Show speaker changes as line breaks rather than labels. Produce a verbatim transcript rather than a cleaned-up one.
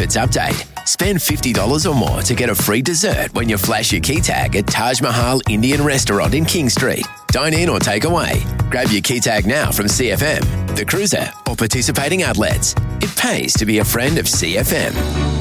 benefits update. Spend fifty dollars or more to get a free dessert when you flash your key tag at Taj Mahal Indian Restaurant in King Street. Dine in or take away. Grab your key tag now from C F M, The Cruiser, or participating outlets. It pays to be a friend of C F M.